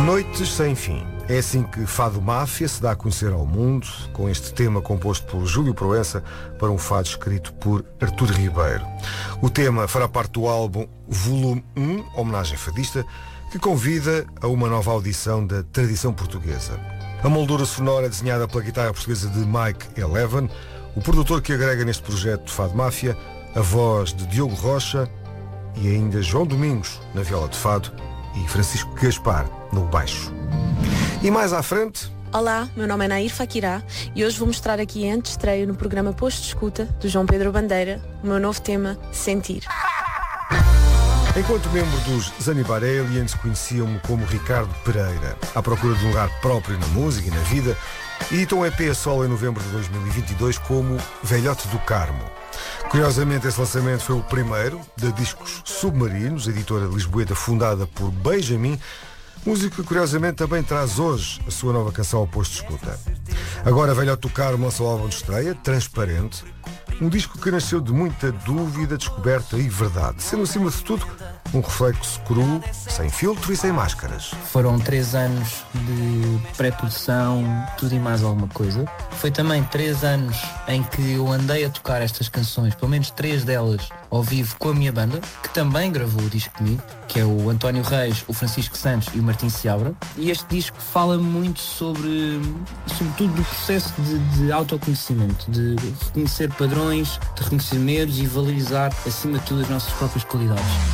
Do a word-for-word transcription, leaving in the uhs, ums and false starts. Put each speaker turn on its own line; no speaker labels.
Noites sem fim. É assim que Fado Máfia se dá a conhecer ao mundo, com este tema composto por Júlio Proença para um fado escrito por Artur Ribeiro. O tema fará parte do álbum Volume um, Homenagem Fadista, que convida a uma nova audição da tradição portuguesa. A moldura sonora desenhada pela guitarra portuguesa de Mike Eleven, o produtor que agrega neste projeto de Fado Máfia, a voz de Diogo Rocha e ainda João Domingos na viola de fado e Francisco Gaspar no baixo. E mais à frente...
Olá, meu nome é Nair Fakirá e hoje vou mostrar aqui em antestreio no programa Posto de Escuta, do João Pedro Bandeira, o meu novo tema, Sentir.
Enquanto membro dos Zanibar Aliens, conheciam-me como Ricardo Pereira, à procura de um lugar próprio na música e na vida, e editou um E P a solo em novembro de dois mil e vinte e dois como Velhote do Carmo. Curiosamente, esse lançamento foi o primeiro da Discos Submarinos, editora lisboeta fundada por Benjamin, músico que curiosamente também traz hoje a sua nova canção ao Posto de Escuta. Agora Velhote do Carmo lança o álbum de estreia, Transparente, um disco que nasceu de muita dúvida, descoberta e verdade, sendo acima de tudo um reflexo cru, sem filtro e sem máscaras.
Foram três anos de pré-produção, tudo e mais alguma coisa. Foi também três anos em que eu andei a tocar estas canções, pelo menos três delas, ao vivo com a minha banda, que também gravou o disco comigo, que é o António Reis, o Francisco Santos e o Martim Seabra. E este disco fala muito sobre, sobretudo, do processo de, de autoconhecimento, de reconhecer padrões, de reconhecer medos e valorizar, acima de tudo, as nossas próprias qualidades.